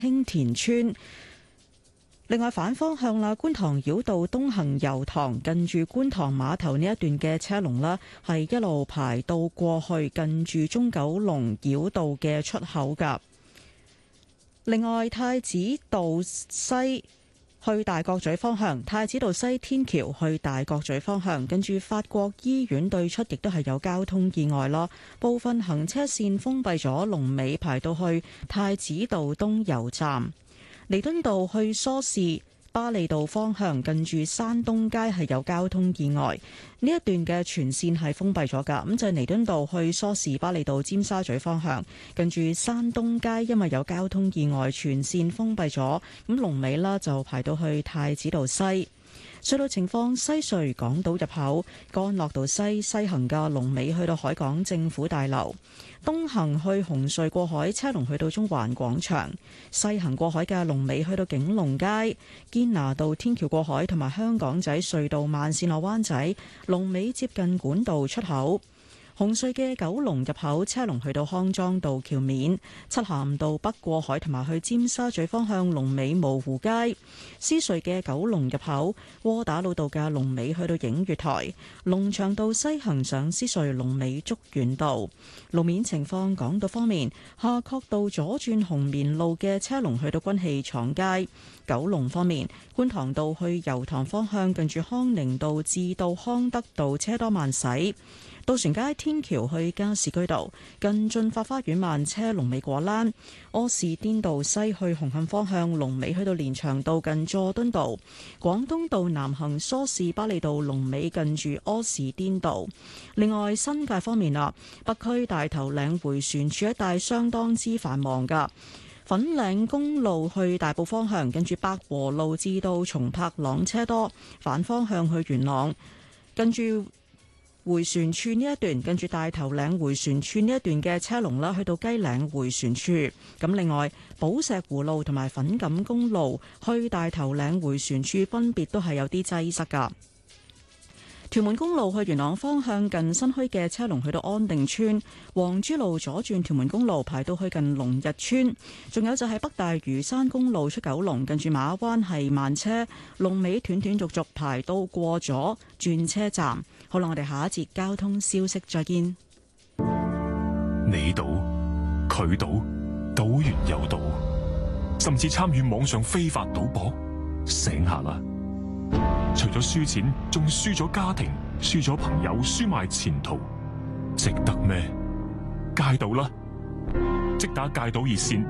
興田村。另外反方向啦，觀塘繞道東行油塘近住觀塘碼頭呢一段嘅車龍啦，係一路排到過去近住中九龍繞道嘅出口㗎。另外太子道西去大角咀方向，太子道西天橋去大角咀方向，跟住法國醫院對出，亦都係有交通意外咯。部分行車線封閉咗，龍尾排到去太子道東油站。彌敦道去梳士巴利道方向，近住山東街係有交通意外，呢一段嘅全線係封閉咗㗎。咁就係彌敦道去梳士巴利道尖沙咀方向，近住山東街，因為有交通意外，全線封閉咗。咁龍尾啦就排到去太子道西。隧道情況：西隧港島入口干諾道西行嘅龍尾去到海港政府大樓，東行去紅隧過海車龍去到中環廣場，西行過海嘅龍尾去到景隆街。堅拿道天橋過海同埋香港仔隧道慢線落灣仔龍尾接近管道出口。紅隧嘅九龍入口車龍去到康莊道橋面，漆咸道北過海同埋去尖沙咀方向龍尾蕪湖街。獅隧嘅九龍入口窩打老道嘅龍尾去到映月台，龍翔道西行上獅隧龍尾竹園道。路面情況，港島方面，夏慤道左轉紅棉路嘅車龍去到軍器廠街。九龍方面，觀塘道去油塘方向近住康寧道至到康德道車多慢駛。渡船街天橋去加士居道近駿發花園慢車龍尾果欄。柯士甸道西去紅磡方向龍尾去到連翔道近佐敦道。廣東道南行梳士巴利道龍尾近住柯士甸道。另外新界方面啦，北區大頭嶺迴旋處一帶相當之繁忙噶。粉嶺公路去大埔方向近住百和路至到松柏塱車多，反方向去元朗跟住迴旋處呢一段，跟住大頭嶺迴旋處呢一段嘅車龍啦，去到雞嶺迴旋處。咁另外，寶石湖路同埋粉錦公路去大頭嶺迴旋處分別都係有啲擠塞噶。屯門公路去元朗方向近新墟嘅車龍去到安定村，黃珠路左轉屯門公路排到去近龍日村，仲有就係北大嶼山公路出九龍近住馬灣係慢車，龍尾斷斷續續排到過咗轉車站。好啦，我哋下一節交通消息再見。 你賭佢賭，賭完又賭，甚至參與網上非法賭博，醒下啦！除咗輸錢，仲輸咗家庭，輸咗朋友，輸埋前途，值得咩？戒賭啦！即打戒賭熱線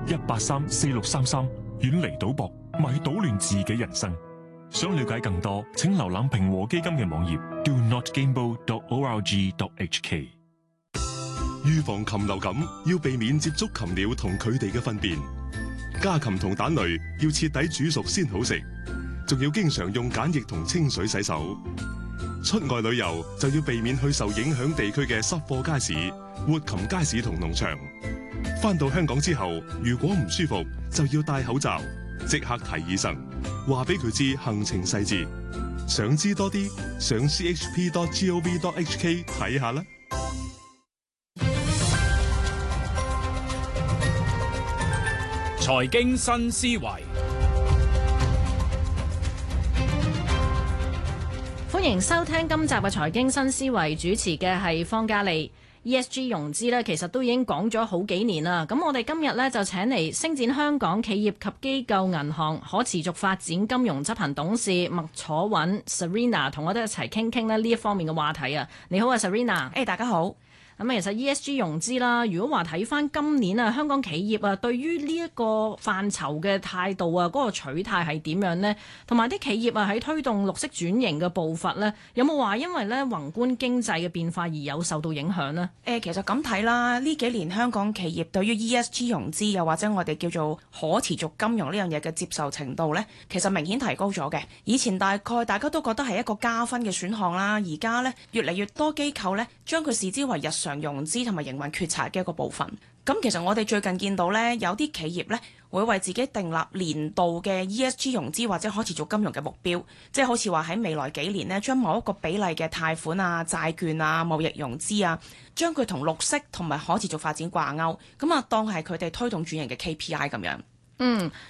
1834633，遠離賭博，咪搗亂自己人生。想了解更多，請瀏覽平和基金嘅網頁 donotgamble.org.hk。 預防禽流感，要避免接觸禽鳥同佢哋嘅糞便。家禽同蛋類要徹底煮熟先好食，仲要經常用梘液同清水洗手。出外旅遊就要避免去受影響地區嘅濕貨街市、活禽街市同農場。返到香港之後，如果唔舒服，就要戴口罩，即刻睇醫生，話俾佢知行程細節。想知多啲，上 chp.gov.hk 睇下啦。 財經新思維， 歡迎收聽今集嘅財經新思維，主持嘅係方嘉利。ESG 融資呢，其實都已經講咗好幾年啦。咁我哋今日呢，就請嚟星展香港企業及機構銀行可持續發展金融執行董事麥楚韻 Serena 同我哋一齊傾傾呢一方面嘅話題啊。你好啊 Serena。 大家好。 咁其實 ESG 融資啦，如果話睇翻今年啊，香港企業啊，對於呢一個範疇嘅態度啊，嗰個取態係點樣呢？同埋啲企業啊，喺推動綠色轉型嘅步伐呢，有冇話因為呢宏觀經濟嘅變化而有受到影響呢？ 其實咁睇啦，呢幾年香港企業對於 ESG 融資又或者我哋叫做可持續金融呢樣嘢嘅接受程度呢，其實明顯提高咗嘅。以前大概大家都覺得係一個加分嘅選項啦，而家呢，越嚟越多機構呢，將佢視之為日常融資同埋營運決策嘅一個部分。咁其實我哋最近見到呢，有啲企業呢會為自己訂立年度嘅 ESG 融資或者可持續金融嘅目標，即係好似話喺未來幾年呢，將某一個比例嘅貸款啊、債券啊、貿易融資啊，將佢同綠色同埋可持續發展掛鈎，咁啊當係佢哋推動轉型嘅 KPI 咁樣。 嗯，